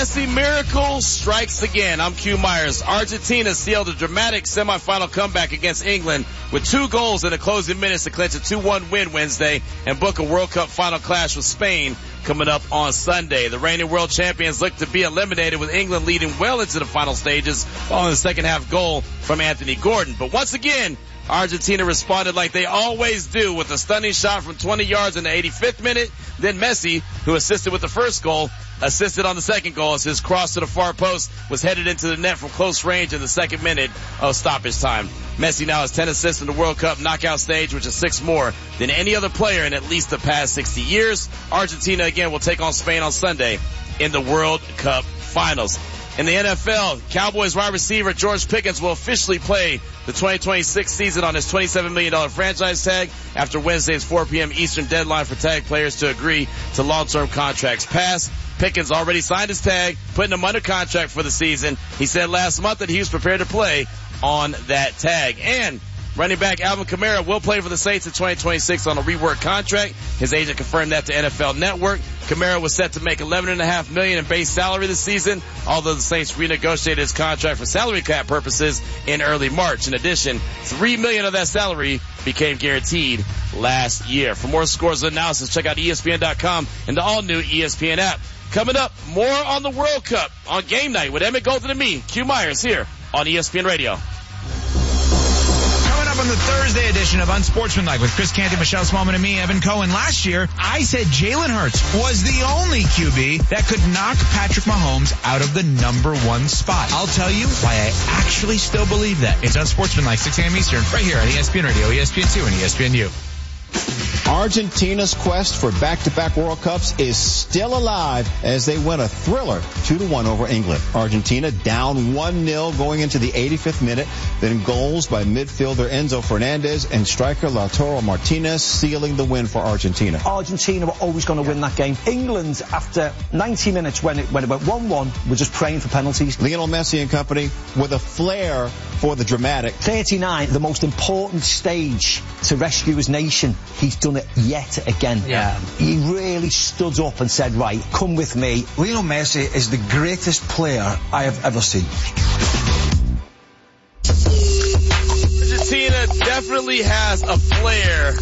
Messi miracle strikes again. I'm Q Myers. Argentina sealed a dramatic semifinal comeback against England with 2 goals in the closing minutes to clinch a 2-1 win Wednesday and book a World Cup final clash with Spain coming up on Sunday. The reigning world champions look to be eliminated with England leading well into the final stages following the second half goal from Anthony Gordon. But once again, Argentina responded like they always do with a stunning shot from 20 yards in the 85th minute. Then Messi, who assisted with the first goal, assisted on the second goal as his cross to the far post was headed into the net from close range in the second minute of stoppage time. Messi now has 10 assists in the World Cup knockout stage, which is 6 more than any other player in at least the past 60 years. Argentina again will take on Spain on Sunday in the World Cup finals. In the NFL, Cowboys wide receiver George Pickens will officially play the 2026 season on his $27 million franchise tag after Wednesday's 4 p.m. Eastern deadline for tag players to agree to long-term contracts passed. Pickens already signed his tag, putting him under contract for the season. He said last month that he was prepared to play on that tag. And running back Alvin Kamara will play for the Saints in 2026 on a reworked contract. His agent confirmed that to NFL Network. Kamara was set to make $11.5 million in base salary this season, although the Saints renegotiated his contract for salary cap purposes in early March. In addition, $3 million of that salary became guaranteed last year. For more scores and analysis, check out ESPN.com and the all-new ESPN app. Coming up, more on the World Cup on Game Night with Emmett Golden and me, Q Myers, here on ESPN Radio. On the Thursday edition of Unsportsmanlike with Chris Canty, Michelle Smallman, and me, Evan Cohen. Last year, I said Jalen Hurts was the only QB that could knock Patrick Mahomes out of the number 1 spot. I'll tell you why I actually still believe that. It's Unsportsmanlike, 6 a.m. Eastern, right here on ESPN Radio, ESPN2, and ESPNU. Argentina's quest for back-to-back World Cups is still alive as they win a thriller 2-1 over England. Argentina down 1-0 going into the 85th minute. Then goals by midfielder Enzo Fernandez and striker Lautaro Martinez sealing the win for Argentina. Argentina were always going to win that game. England, after 90 minutes when it went 1-1, were just praying for penalties. Lionel Messi and company with a flair for the dramatic. 39, the most important stage to rescue his nation. He's done it yet again. Yeah. He really stood up and said, right, come with me. Lionel Messi is the greatest player I have ever seen. Argentina definitely has a flair